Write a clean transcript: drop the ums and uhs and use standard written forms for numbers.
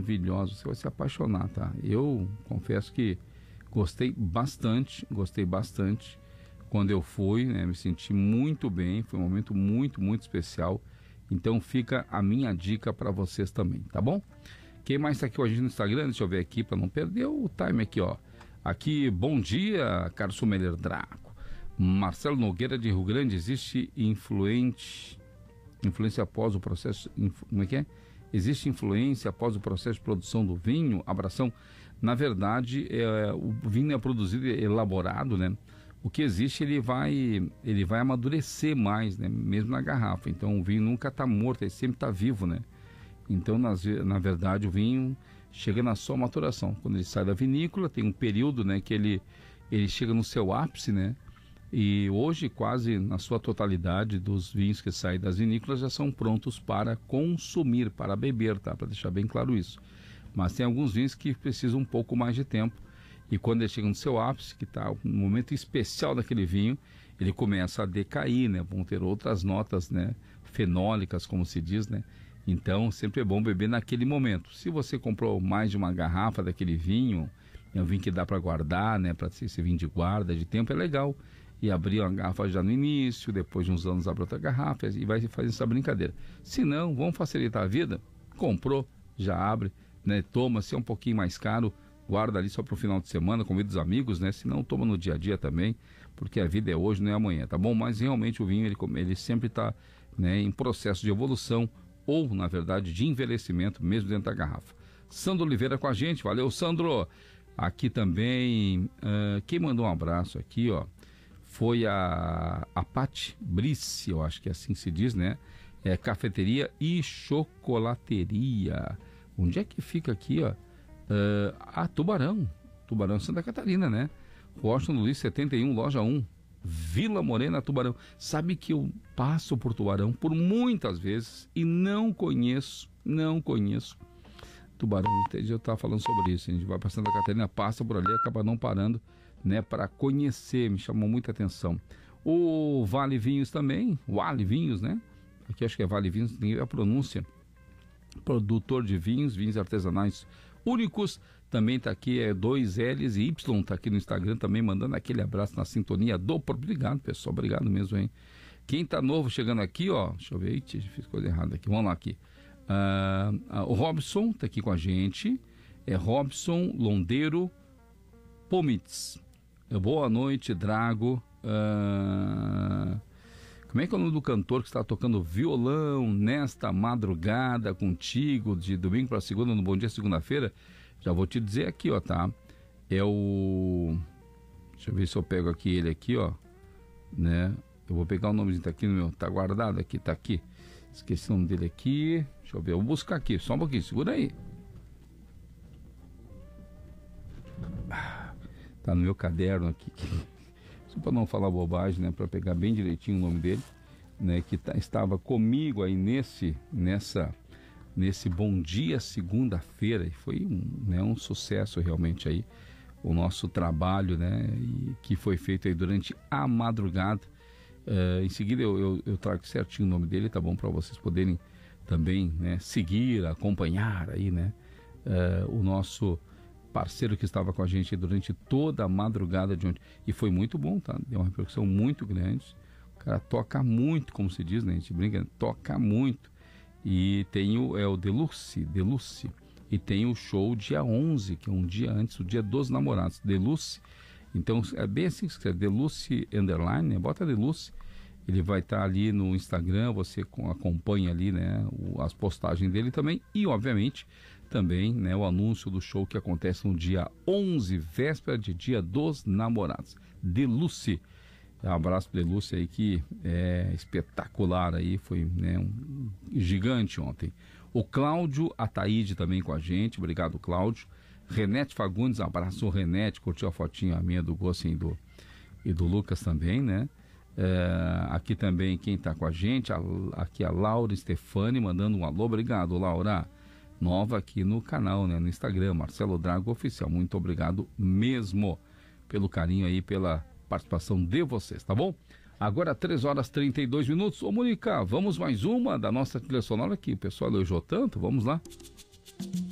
maravilhosos, você vai se apaixonar, tá? Eu confesso que gostei bastante quando eu fui, né? Me senti muito bem, foi um momento muito, muito especial. Então fica a minha dica para vocês também, tá bom? Quem mais está aqui com a gente no Instagram? Deixa eu ver aqui para não perder o time aqui, ó. Aqui, bom dia, Carlos Sommelier Draco. Marcelo Nogueira de Rio Grande, existe influência após o processo, como é que é? Existe influência após o processo de produção do vinho? Abração. Na verdade, o vinho é produzido, elaborado, né? O que existe, ele vai amadurecer mais, né? Mesmo na garrafa. Então o vinho nunca está morto, ele sempre está vivo, né? Então, na verdade, o vinho chega na sua maturação. Quando ele sai da vinícola, tem um período, né, que ele chega no seu ápice, né? E hoje, quase na sua totalidade dos vinhos que saem das vinícolas já são prontos para consumir, para beber, tá? Para deixar bem claro isso. Mas tem alguns vinhos que precisam um pouco mais de tempo. E quando ele chega no seu ápice, que está no momento especial daquele vinho, ele começa a decair, né? Vão ter outras notas, né, fenólicas, como se diz, né? Então, sempre é bom beber naquele momento. Se você comprou mais de uma garrafa daquele vinho, é um vinho que dá para guardar, né? Para ser esse vinho de guarda, de tempo, é legal. E abrir uma garrafa já no início, depois de uns anos abre outra garrafa e vai fazer essa brincadeira. Se não, vamos facilitar a vida? Comprou, já abre, né? Toma, se é um pouquinho mais caro, guarda ali só para o final de semana, convida os amigos, né? Se não, toma no dia a dia também, porque a vida é hoje, não é amanhã, tá bom? Mas realmente o vinho, ele sempre está, né, em processo de evolução, ou, na verdade, de envelhecimento, mesmo dentro da garrafa. Sandro Oliveira com a gente, valeu, Sandro! Aqui também, quem mandou um abraço aqui, ó, foi a Pati Brice, eu acho que assim se diz, né? É cafeteria e chocolateria. Onde é que fica aqui, ó? Tubarão, Santa Catarina, né? Washington Luiz 71, loja 1, Vila Morena, Tubarão. Sabe que eu passo por Tubarão por muitas vezes e não conheço Tubarão. Eu estava falando sobre isso. A gente vai para Santa Catarina, passa por ali, acaba não parando, né, para conhecer. Me chamou muita atenção. O Vale Vinhos também, Vale Vinhos, né? Aqui acho que é Vale Vinhos, tem a pronúncia. Produtor de vinhos artesanais únicos, também está aqui, 2 L's e Y, está aqui no Instagram também, mandando aquele abraço na sintonia do... Obrigado, pessoal, obrigado mesmo, hein? Quem está novo chegando aqui, ó, deixa eu ver, fiz coisa errada aqui, vamos lá aqui. O Robson está aqui com a gente, é Robson Londeiro Pomitz. Boa noite, Drago. Como é que é o nome do cantor que está tocando violão nesta madrugada contigo, de domingo para segunda, no Bom Dia Segunda-feira? Já vou te dizer aqui, ó, tá? É o... Deixa eu ver se eu pego aqui ele aqui, ó, né? Eu vou pegar o nomezinho, tá aqui no meu... Tá guardado aqui, tá aqui. Esqueci o nome dele aqui. Deixa eu ver, eu vou buscar aqui, só um pouquinho, segura aí. Tá no meu caderno aqui, só para não falar bobagem, né, para pegar bem direitinho o nome dele, né, que estava comigo aí nesse Bom Dia Segunda-feira, e foi um sucesso realmente aí, o nosso trabalho, né, e que foi feito aí durante a madrugada. Em seguida eu trago certinho o nome dele, tá bom, para vocês poderem também, né, seguir, acompanhar aí, né, o nosso parceiro que estava com a gente durante toda a madrugada de ontem. E foi muito bom, tá? Deu uma repercussão muito grande. O cara toca muito, como se diz, né? A gente brinca, toca muito. E tem o Deluxe. E tem o show dia 11, que é um dia antes, o dia dos namorados. Deluxe. Então, é bem assim que você quer. Deluxe Underline, né? Bota Deluxe. Ele vai estar ali no Instagram, você acompanha ali, né, as postagens dele também. E, obviamente, também, né, o anúncio do show que acontece no dia 11, véspera de Dia dos Namorados. Deluxe. Um abraço para Deluxe aí, que é espetacular aí, foi, né, um gigante ontem. O Cláudio Ataíde também com a gente, obrigado, Cláudio. Renete Fagundes, abraço, Renete, curtiu a fotinha minha do Gossin e do Lucas também, né? Aqui também quem está com a gente, aqui a Laura Stefani mandando um alô, obrigado, Laura, nova aqui no canal, né, no Instagram, Marcelo Drago Oficial, muito obrigado mesmo pelo carinho aí, pela participação de vocês, tá bom? Agora 3h32. Ô Mônica, vamos mais uma da nossa trilha sonora aqui, o pessoal elogiou tanto, vamos lá.